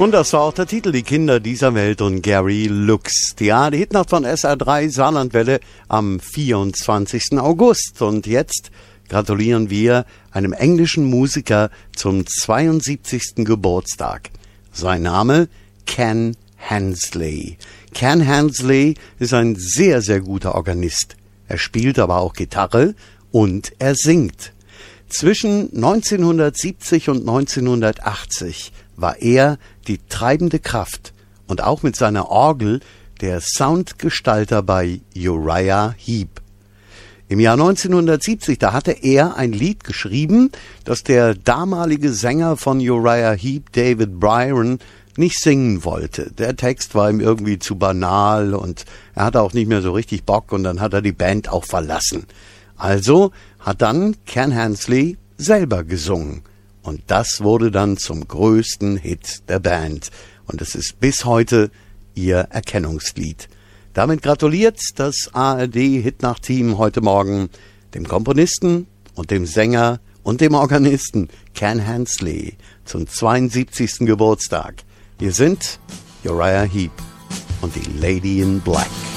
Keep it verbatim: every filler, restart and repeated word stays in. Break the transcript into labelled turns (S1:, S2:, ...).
S1: Und das war auch der Titel, Die Kinder dieser Welt und Gary Lux. Ja, die Hitnacht von S R drei Saarlandwelle am vierundzwanzigsten August. Und jetzt gratulieren wir einem englischen Musiker zum zweiundsiebzigsten Geburtstag. Sein Name Ken Hensley. Ken Hensley ist ein sehr, sehr guter Organist. Er spielt aber auch Gitarre und er singt. Zwischen neunzehnhundertsiebzig und neunzehnhundertachtzig war er die treibende Kraft und auch mit seiner Orgel der Soundgestalter bei Uriah Heep. Im Jahr neunzehnhundertsiebzig, da hatte er ein Lied geschrieben, das der damalige Sänger von Uriah Heep, David Byron, nicht singen wollte. Der Text war ihm irgendwie zu banal und er hatte auch nicht mehr so richtig Bock und dann hat er die Band auch verlassen. Also hat dann Ken Hensley selber gesungen. Und das wurde dann zum größten Hit der Band. Und es ist bis heute ihr Erkennungslied. Damit gratuliert das A R D-Hitnacht-Team heute Morgen dem Komponisten und dem Sänger und dem Organisten Ken Hensley zum zweiundsiebzigsten Geburtstag. Wir sind Uriah Heep und die Lady in Black.